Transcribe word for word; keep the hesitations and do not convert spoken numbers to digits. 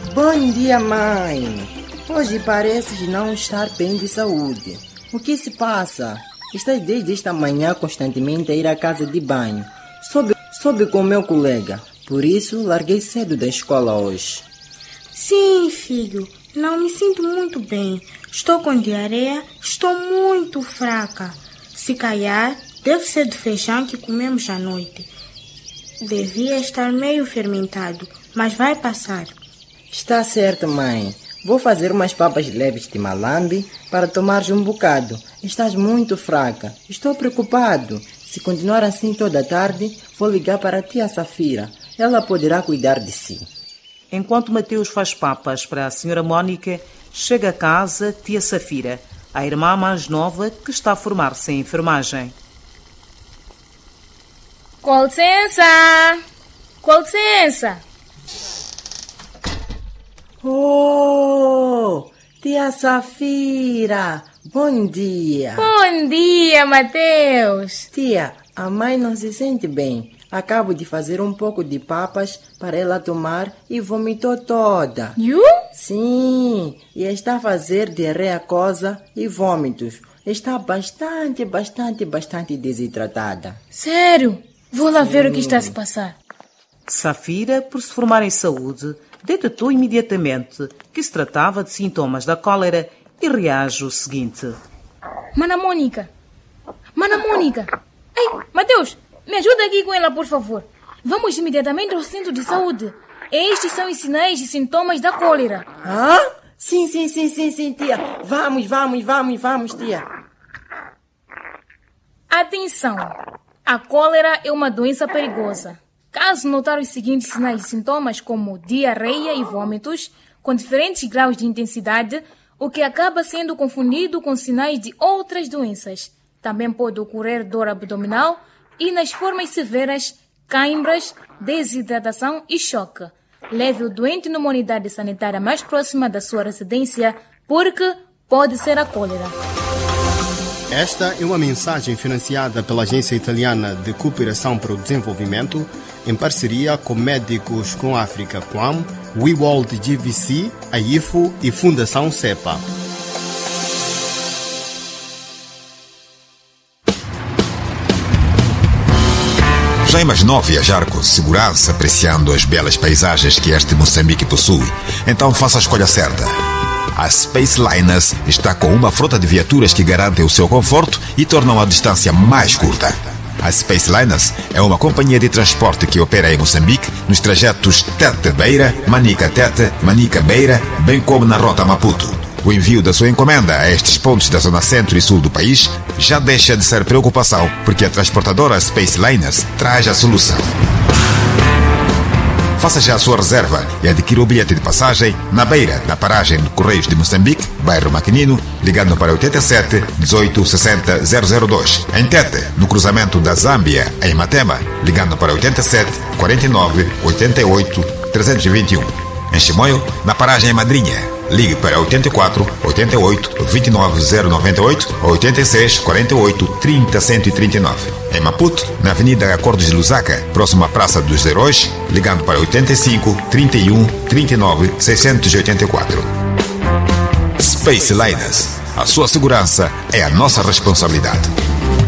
Bom dia, mãe. Hoje pareces não estar bem de saúde. O que se passa? Estás desde esta manhã constantemente a ir à casa de banho. Soube, soube com o meu colega. Por isso, larguei cedo da escola hoje. Sim, filho. Não me sinto muito bem. Estou com diarreia. Estou muito fraca. Se calhar, deve ser do feijão que comemos à noite. Devia estar meio fermentado, mas vai passar. Está certo, mãe. Vou fazer umas papas leves de malambe para tomares um bocado. Estás muito fraca. Estou preocupado. Se continuar assim toda a tarde, vou ligar para a tia Safira. Ela poderá cuidar de si. Enquanto Mateus faz papas para a senhora Mónica, chega a casa tia Safira, a irmã mais nova que está a formar-se em enfermagem. Com licença! Com licença! Oh, tia Safira! Bom dia! Bom dia, Mateus! Tia, a mãe não se sente bem. Acabo de fazer um pouco de papas para ela tomar e vomitou toda. You? Sim, e está a fazer diarreia aquosa e vômitos. Está bastante, bastante, bastante desidratada. Sério? Vou lá Sim. ver o que está a se passar. Safira, por se formar em saúde, detectou imediatamente que se tratava de sintomas da cólera e reage o seguinte. Mana Mônica! Mana Mônica! Ei, Mateus! Me ajuda aqui com ela, por favor. Vamos imediatamente ao centro de saúde. Estes são os sinais e sintomas da cólera. Ah? Sim, sim, sim, sim, sim, tia. Vamos, vamos, vamos, vamos, tia. Atenção! A cólera é uma doença perigosa. Caso notar os seguintes sinais e sintomas, como diarreia e vômitos, com diferentes graus de intensidade, o que acaba sendo confundido com sinais de outras doenças. Também pode ocorrer dor abdominal e, nas formas severas, cãibras, desidratação e choque. Leve o doente numa unidade sanitária mais próxima da sua residência, porque pode ser a cólera. Esta é uma mensagem financiada pela Agência Italiana de Cooperação para o Desenvolvimento, em parceria com Médicos com África C O A M, WeWorld G V C, a I F O e Fundação CEPA. Já imaginou viajar com segurança, apreciando as belas paisagens que este Moçambique possui? Então faça a escolha certa. A Spaceliners está com uma frota de viaturas que garantem o seu conforto e tornam a distância mais curta. A Spaceliners é uma companhia de transporte que opera em Moçambique nos trajetos Tete-Beira, Manica-Tete, Manica-Beira, bem como na rota Maputo. O envio da sua encomenda a estes pontos da zona centro e sul do país já deixa de ser preocupação, porque a transportadora Spaceliners traz a solução. Faça já a sua reserva e adquira o bilhete de passagem na Beira, na paragem de Correios de Moçambique, bairro Maquinino, ligando para oitenta e sete, dezoito, sessenta, zero zero dois. Em Tete, no cruzamento da Zâmbia, em Matema, ligando para oitenta e sete, quarenta e nove, oitenta e oito, trezentos e vinte e um. Em Chimoio, na paragem Madrinha, ligue para oitenta e quatro, oitenta e oito, vinte e nove, zero noventa e oito ou oitenta e seis, quarenta e oito, trinta, cento e trinta e nove. Em Maputo, na Avenida Acordos de Lusaka, próximo à Praça dos Heróis, ligando para oitenta e cinco, trinta e um, trinta e nove, seiscentos e oitenta e quatro. Spaceliners. A sua segurança é a nossa responsabilidade.